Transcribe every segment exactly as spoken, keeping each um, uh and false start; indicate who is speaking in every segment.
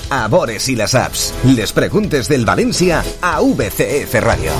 Speaker 1: a Bores y las apps. Les preguntes del Valencia a V C F Radio.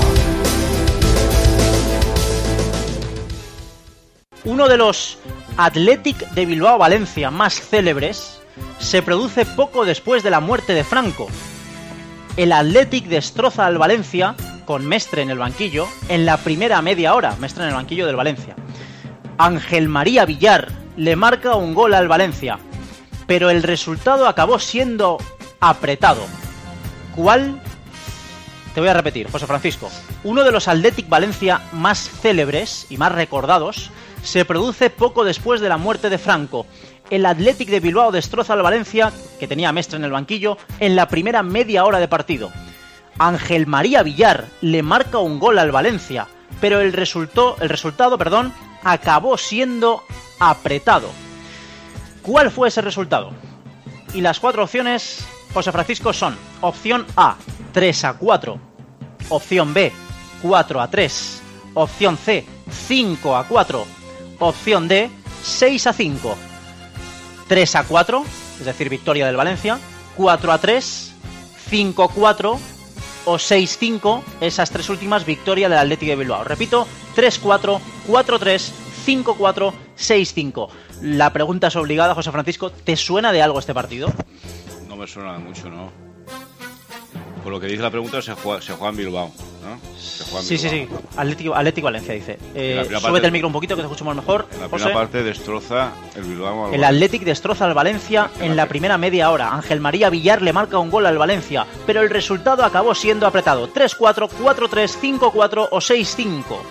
Speaker 2: Uno de los Athletic de Bilbao Valencia más célebres se produce poco después de la muerte de Franco. El Athletic destroza al Valencia con Mestre en el banquillo en la primera media hora. Mestre en el banquillo del Valencia. Ángel María Villar le marca un gol al Valencia, pero el resultado acabó siendo apretado. ¿Cuál? Te voy a repetir, José Francisco. Uno de los Athletic Valencia más célebres y más recordados se produce poco después de la muerte de Franco. El Athletic de Bilbao destroza al Valencia, que tenía a Mestre en el banquillo, en la primera media hora de partido. Ángel María Villar le marca un gol al Valencia, pero el, resultó, el resultado perdón, acabó siendo apretado. ¿Cuál fue ese resultado? Y las cuatro opciones, José Francisco, son: opción A, tres a cuatro, opción B, cuatro a tres, opción C, cinco a cuatro, opción D, seis a cinco. tres a cuatro, es decir, victoria del Valencia, cuatro a tres, cinco a cuatro o seis a cinco, esas tres últimas, victoria del Athletic de Bilbao. Repito, tres a cuatro, cuatro a tres, cinco a cuatro, seis a cinco. La pregunta es obligada, José Francisco, ¿te suena de algo este partido?
Speaker 3: No me suena mucho, ¿no? Por lo que dice la pregunta, se juega, se juega en Bilbao, ¿no? Se juega en
Speaker 2: sí,
Speaker 3: Bilbao.
Speaker 2: sí, sí. Atlético, Atlético Valencia, dice. Eh, súbete
Speaker 3: parte,
Speaker 2: el micro un poquito, que te escuchamos mejor.
Speaker 3: En la
Speaker 2: José.
Speaker 3: primera parte destroza el Bilbao al
Speaker 2: El Athletic destroza al Valencia en la primera media hora. Ángel María Villar le marca un gol al Valencia, pero el resultado acabó siendo apretado. tres a cuatro, cuatro a tres, cinco a cuatro o seis a cinco.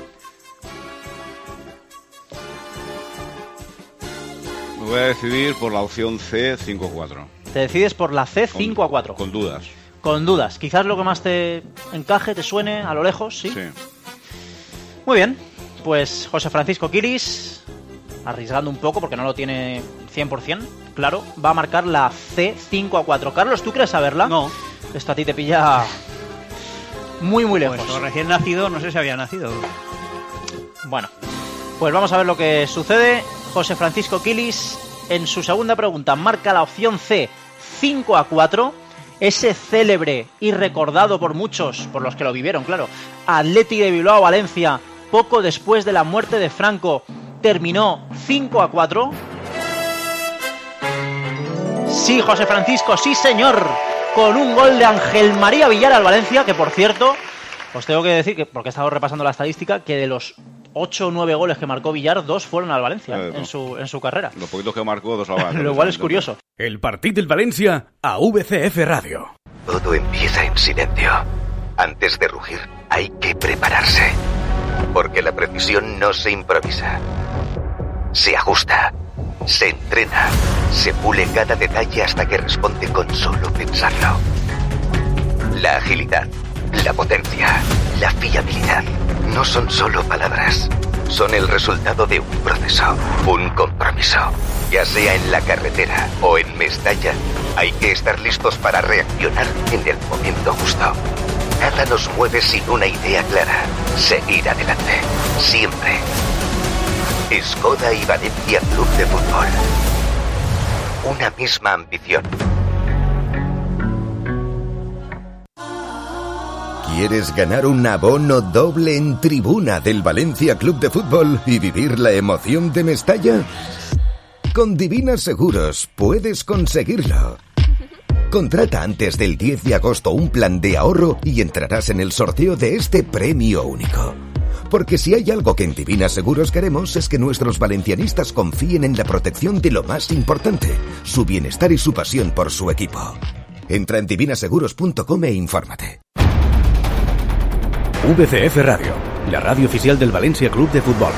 Speaker 3: Me voy a decidir por la opción C, cinco a cuatro.
Speaker 2: Te decides por la C, cinco a cuatro.
Speaker 3: Con dudas.
Speaker 2: Con dudas. Quizás lo que más te encaje, te suene a lo lejos, ¿sí?
Speaker 3: Sí.
Speaker 2: Muy bien. Pues José Francisco Quiris, arriesgando un poco porque no lo tiene cien por ciento, claro, va a marcar la C, cinco a cuatro. Carlos, ¿tú crees saberla?
Speaker 4: No.
Speaker 2: Esto a ti te pilla muy, muy lejos.
Speaker 4: Pues recién nacido, no sé si había nacido.
Speaker 2: Bueno, pues vamos a ver lo que sucede. José Francisco Quilis, en su segunda pregunta, marca la opción C, cinco a cuatro. Ese célebre y recordado por muchos, por los que lo vivieron, claro, Athletic de Bilbao Valencia, poco después de la muerte de Franco, terminó cinco a cuatro. Sí, José Francisco, sí señor, con un gol de Ángel María Villar al Valencia, que por cierto, os tengo que decir, que porque he estado repasando la estadística, que de los ocho o nueve goles que marcó Villar, dos fueron al Valencia eh, en, su, en su carrera.
Speaker 3: Los poquitos que marcó, dos la
Speaker 2: Lo cual es curioso.
Speaker 1: El partido del Valencia a V C F Radio.
Speaker 5: Todo empieza en silencio. Antes de rugir, hay que prepararse. Porque la precisión no se improvisa. Se ajusta, se entrena, se pule cada detalle hasta que responde con solo pensarlo. La agilidad, la potencia, la fiabilidad no son solo palabras. Son el resultado de un proceso, un compromiso. Ya sea en la carretera o en Mestalla, hay que estar listos para reaccionar en el momento justo. Nada nos mueve sin una idea clara. Seguir adelante. Siempre. Skoda y Valencia Club de Fútbol. Una misma ambición.
Speaker 1: ¿Quieres ganar un abono doble en tribuna del Valencia Club de Fútbol y vivir la emoción de Mestalla? Con Divina Seguros puedes conseguirlo. Contrata antes del diez de agosto un plan de ahorro y entrarás en el sorteo de este premio único. Porque si hay algo que en Divina Seguros queremos es que nuestros valencianistas confíen en la protección de lo más importante, su bienestar y su pasión por su equipo. Entra en divina seguros punto com e infórmate.
Speaker 6: V C F Radio, la radio oficial del Valencia Club de Fútbol.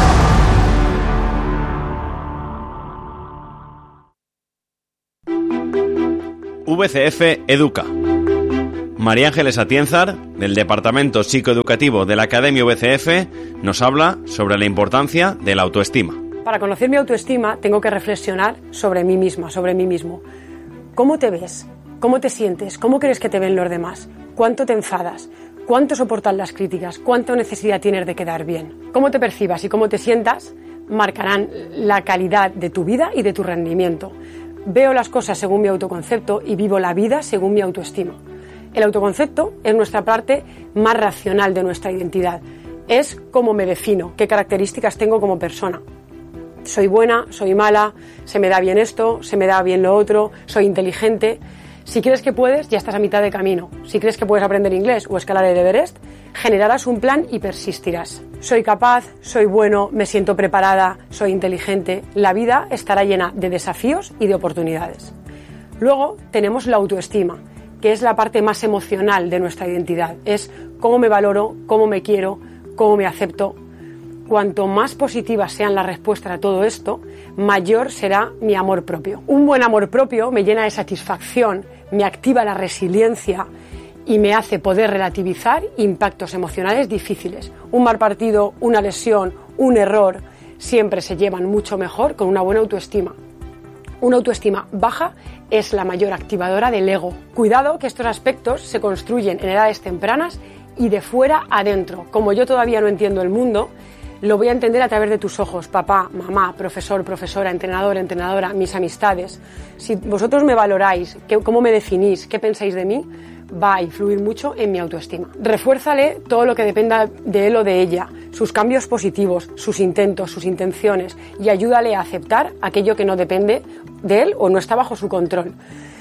Speaker 7: V C F Educa. María Ángeles Atienzar, del Departamento Psicoeducativo de la Academia V C F, nos habla sobre la importancia de la autoestima.
Speaker 8: Para conocer mi autoestima tengo que reflexionar sobre mí misma, sobre mí mismo. ¿Cómo te ves? ¿Cómo te sientes? ¿Cómo crees que te ven los demás? ¿Cuánto te enfadas? ¿Cuánto soportas las críticas? ¿Cuánta necesidad tienes de quedar bien? Cómo te percibas y cómo te sientas marcarán la calidad de tu vida y de tu rendimiento. Veo las cosas según mi autoconcepto y vivo la vida según mi autoestima. El autoconcepto es nuestra parte más racional de nuestra identidad. Es cómo me defino, qué características tengo como persona. Soy buena, soy mala, se me da bien esto, se me da bien lo otro, soy inteligente. Si crees que puedes, ya estás a mitad de camino. Si crees que puedes aprender inglés o escalar el Everest, generarás un plan y persistirás. Soy capaz, soy bueno, me siento preparada, soy inteligente. La vida estará llena de desafíos y de oportunidades. Luego tenemos la autoestima, que es la parte más emocional de nuestra identidad. Es cómo me valoro, cómo me quiero, cómo me acepto. Cuanto más positivas sean las respuestas a todo esto, mayor será mi amor propio. Un buen amor propio me llena de satisfacción, me activa la resiliencia y me hace poder relativizar impactos emocionales difíciles. Un mal partido, una lesión, un error, siempre se llevan mucho mejor con una buena autoestima. Una autoestima baja es la mayor activadora del ego. Cuidado que estos aspectos se construyen en edades tempranas y de fuera adentro. Como yo todavía no entiendo el mundo, lo voy a entender a través de tus ojos, papá, mamá, profesor, profesora, entrenador, entrenadora, mis amistades. Si vosotros me valoráis, qué, cómo me definís, qué pensáis de mí, va a influir mucho en mi autoestima. Refuérzale todo lo que dependa de él o de ella, sus cambios positivos, sus intentos, sus intenciones, y ayúdale a aceptar aquello que no depende de él o no está bajo su control.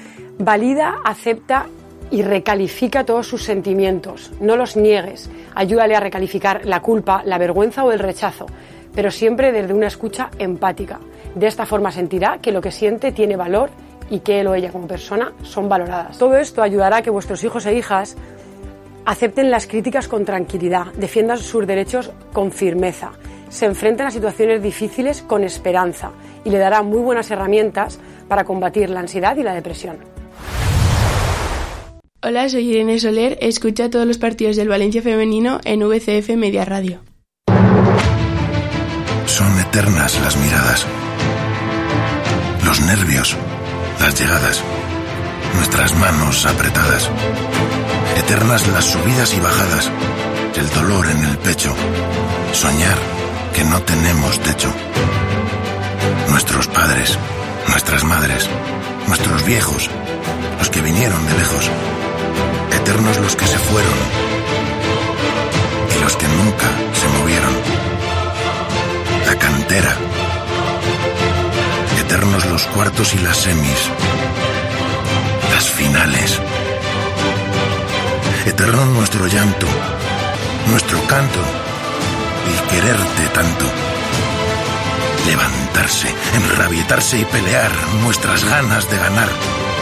Speaker 8: Valida, acepta y recalifica todos sus sentimientos, no los niegues, ayúdale a recalificar la culpa, la vergüenza o el rechazo, pero siempre desde una escucha empática. De esta forma sentirá que lo que siente tiene valor y que él o ella como persona son valoradas. Todo esto ayudará a que vuestros hijos e hijas acepten las críticas con tranquilidad, defiendan sus derechos con firmeza, se enfrenten a situaciones difíciles con esperanza y le dará muy buenas herramientas para combatir la ansiedad y la depresión.
Speaker 9: Hola, soy Irene Soler, escucha todos los partidos del Valencia femenino en V C F Media Radio.
Speaker 10: Son eternas las miradas, los nervios, las llegadas, nuestras manos apretadas, eternas las subidas y bajadas, el dolor en el pecho, soñar que no tenemos techo. Nuestros padres, nuestras madres, nuestros viejos, los que vinieron de lejos, eternos los que se fueron y los que nunca se movieron. La cantera, eternos los cuartos y las semis, las finales, eterno nuestro llanto, nuestro canto y quererte tanto. Levantarse, enrabietarse y pelear, nuestras ganas de ganar.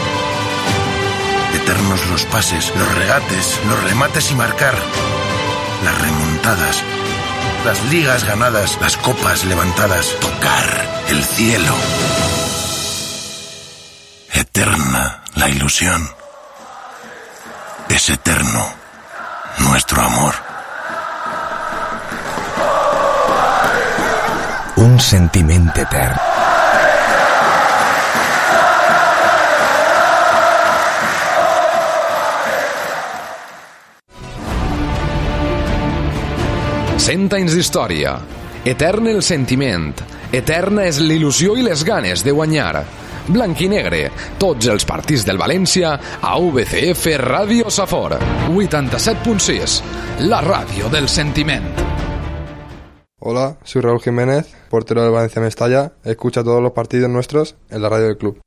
Speaker 10: Eternos los pases, los regates, los remates y marcar, las remontadas, las ligas ganadas, las copas levantadas, tocar el cielo. Eterna la ilusión. Es eterno nuestro amor.
Speaker 1: Un sentiment etern.
Speaker 11: Cent anys d'història. Etern el sentiment. Eterna és l'il·lusió i les ganes de guanyar. Blanc i negre, tots els partits del València a V C F Ràdio Safor. vuitanta-set punt sis, la ràdio del sentiment.
Speaker 12: Hola, soy Raúl Jiménez, portero del Valencia Mestalla. Escucha todos los partidos nuestros en la radio del club.